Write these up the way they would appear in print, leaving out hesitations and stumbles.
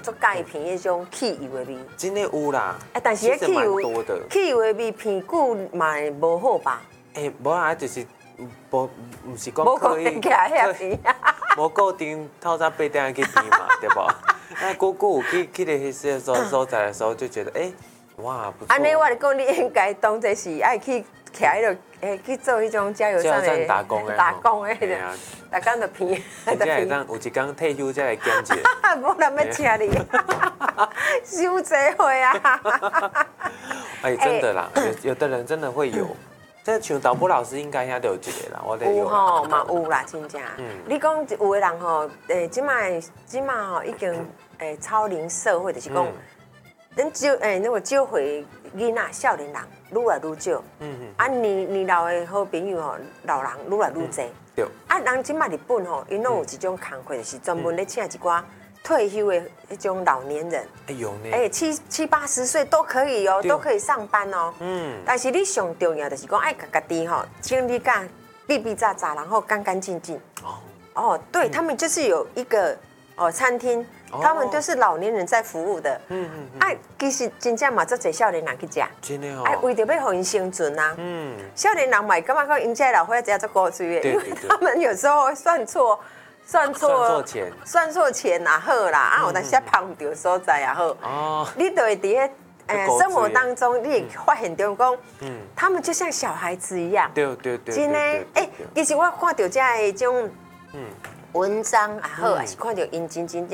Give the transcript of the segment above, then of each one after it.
足介意闻迄种汽油的味。 真的有啦。 但是迄汽油的味闻久嘛会无好吧？ 无啊，就是无是讲无可以，无固定透早8点去闻嘛，对不？那姑有去那些所在的时候，就觉得哇不错。 安尼我来讲，你应该当作是爱去徛迄落，去做迄种加油站的打工的， 打工的，大工就闻。 真正会当有一天退休才来兼职。 无人要请你，收这会啊！ 真的啦，有的人真的会有。这像导播老师应该遐都有一个啦，我得有。 有吼，嘛有啦，真正。你讲有的人吼，即摆吼已经超龄社会，就是讲，咱那个少岁囡仔、少年人愈来愈少。啊，年老的好朋友吼，老人愈来愈侪。 对。 啊，人即摆日本吼，因拢有一种工课，就是专门咧请一寡退休的迄种老年人。 有呢。 70、80岁都可以哦，都可以上班哦。但是你上重要就是讲，爱家己吼，清理干、避避杂杂，然后干干净净。对他们就是有一个餐厅，他们都是老年人在服务的。其实真正嘛，做侪少年人去食。 真的哦。 为着要互因生存啊。少年人嘛，感觉讲因这老伙仔做古锥的，因为他们有时候会算错钱也好啦，有当时碰唔到所在也好。你就会伫生活当中，你会发现到讲，他们就像小孩子一样。 对。 真的，其实我看到这迄种文章也好，还是看到因真正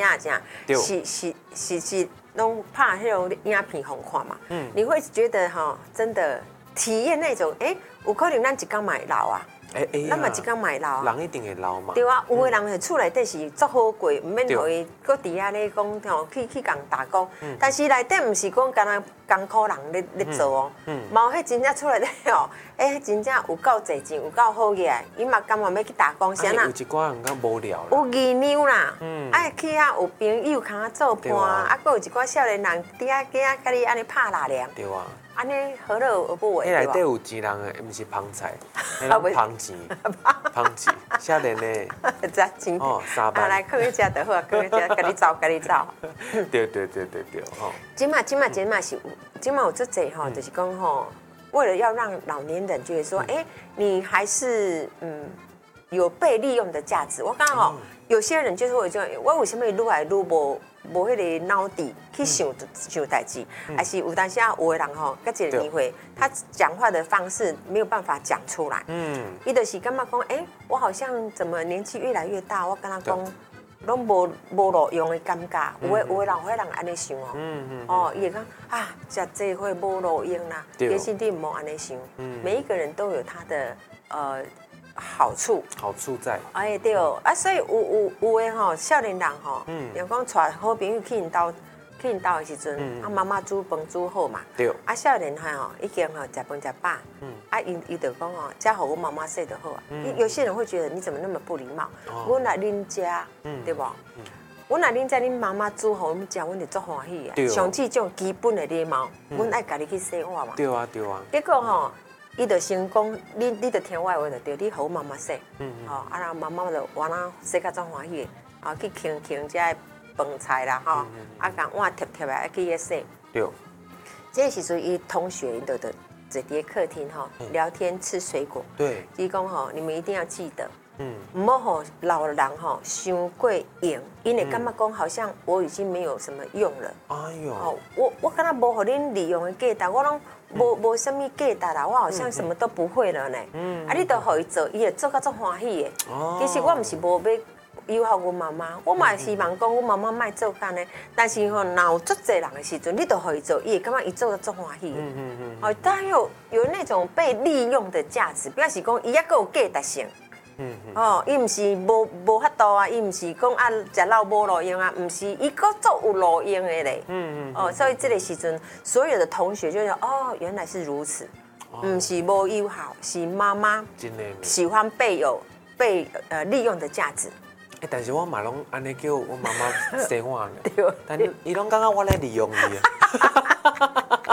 是拢拍迄种影片互看嘛。你会觉得真的体验那种，有可能咱一天嘛会老啊。咱嘛一天嘛会老， 人一定会老嘛。 对啊，有的人喺厝内底是足好过，唔免互伊搁伫遐咧讲去共打工。但是内底唔是讲干那艰苦人咧做哦，嘛有迄真正厝内底真正有够侪钱，有够好个，伊嘛甘愿要去打工，啥啦？ 有一寡人较无聊啦。 有义娘啦，去遐有朋友通做伴，搁有一寡少年人伫遐甲你安尼拍拉凉。 对啊。 安尼何乐而不为？ 迄内底有钱人诶，毋是捧菜，迄捧钱，捧钱，少年诶， 真钱 3万。 来，放去食就好啊，放去食，家己走，家己走。 对，吼。 今嘛是有，今嘛有足济吼，就是讲吼，为了要让老年人觉得说，你还是有被利用的价值。我刚好有些人就是会这样，我为什么愈来愈无迄个脑底去想代志，还是有当时有的人吼，甲一个年岁，他讲话的方式没有办法讲出来。伊就是感觉讲，我好像怎么年纪越来越大，我跟他讲，拢无路用的感觉。有的老岁人安尼想哦，伊会讲食这会无路用啦。其实你唔好安尼想，每一个人都有他的好处在。 对所以有的吼少年人吼，比如讲带好朋友去因兜的时阵，妈妈煮饭煮好嘛， 对。 少年吼已经食饭食饱，伊就讲家互我妈妈洗就好啊。有些人会觉得你怎么那么不礼貌？阮来恁家，对不？阮来恁家，恁妈妈煮互阮食，阮就足欢喜啊。上这种基本的礼貌，阮爱家己去洗碗嘛。 对啊。 结果吼。伊就先讲，你就听我的话就对，你互妈妈洗，然后妈妈就我那洗甲足欢喜的，去清这饭菜啦，甲碗贴贴的，去遐洗。 对。 这时阵伊同学伊就坐伫客厅聊天吃水果。 对。 伊讲你们一定要记得，唔好老人伤过用，因为感觉讲好像我已经没有什么用了。哎呦。我敢若无互恁利用的价值，我拢。无什么价值啦，我好像什么都不会了呢。你都互伊做，伊会做甲足欢喜的。其实我毋是无要诱惑阮妈妈，我嘛希望讲阮妈妈莫做干呢。但是若有足侪人的时阵，你都互伊做，伊会感觉伊做甲足欢喜的。但有那种被利用的价值，表示讲伊还佫有价值性。伊毋是无法度啊，伊毋是讲食老无路用啊，毋是，伊佫足有路用的咧。所以这个时阵，所有的同学就说原来是如此，毋是无友好，是妈妈喜欢被利用的价值。 但是我嘛拢安尼叫我妈妈洗碗呢，但伊拢感觉我咧利用伊啊。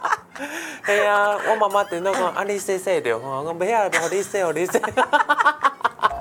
系啊，我妈妈顶到讲，你洗就好，我袂晓，互你洗，互你洗。